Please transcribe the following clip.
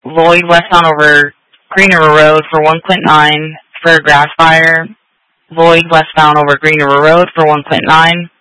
Lloyd westbound over Green River Road for 1.9 for a grass fire. Lloyd westbound over Green River Road for 1.9.